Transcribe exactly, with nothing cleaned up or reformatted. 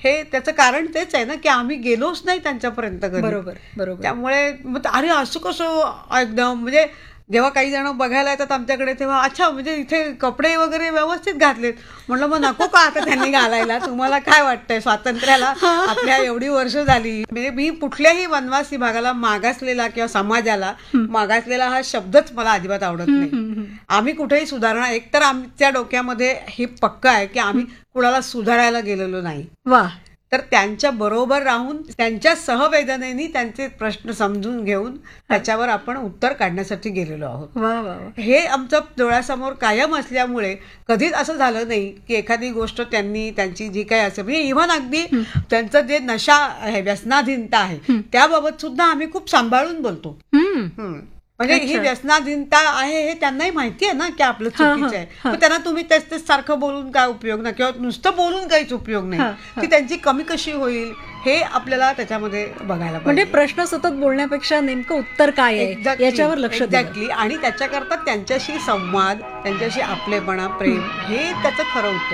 हे त्याचं कारण तेच आहे ना की आम्ही गेलोच नाही त्यांच्यापर्यंत कधी. बरोबर बरोबर. त्यामुळे मग अरे असं कसं एकदम म्हणजे जेव्हा काही जण बघायला येतात आमच्याकडे तेव्हा अच्छा म्हणजे इथे कपडे वगैरे व्यवस्थित घातलेत. म्हटलं मग नको का आता त्यांनी घालायला, तुम्हाला काय वाटतंय स्वातंत्र्याला आपल्या एवढी वर्ष झाली. म्हणजे मी कुठल्याही वनवासी भागाला मागासलेला किंवा समाजाला मागासलेला हा शब्दच मला अजिबात आवडत नाही. आम्ही कुठेही सुधारणा, एकतर आमच्या डोक्यामध्ये हे पक्क आहे की आम्ही कुणाला सुधारायला गेलेलो नाही. वा. तर त्यांच्या बरोबर राहून त्यांच्या सहवेदनेनी त्यांचे प्रश्न समजून घेऊन त्याच्यावर आपण उत्तर काढण्यासाठी गेलेलो आहोत. वा वा. हे आमचं डोळ्यासमोर कायम असल्यामुळे कधीच असं झालं नाही की एखादी गोष्ट त्यांनी त्यांची जी काही असेल म्हणजे इव्हन अगदी त्यांचं जे नशा आहे, व्यसनाधीनता आहे त्याबाबत सुद्धा आम्ही खूप सांभाळून बोलतो. म्हणजे ही व्यसनाधीनता आहे हे त्यांनाही माहिती आहे ना की आपलं चुकीचं आहे. पण त्यांना तुम्ही तेच तेच सारखं बोलून काय उपयोग नाही, किंवा नुसतं बोलून काहीच उपयोग नाही. ती त्यांची कमी कशी होईल हे आपल्याला त्याच्यामध्ये बघायला पाहिजे. म्हणजे प्रश्न सतत बोलण्यापेक्षा नेमकं उत्तर काय आहे याच्यावर लक्ष द्या. एक्झॅक्टली. आणि त्याच्याकरता त्यांच्याशी संवाद, त्यांच्याशी आपलेपणा, प्रेम हे त्याचं खरं उत्तर.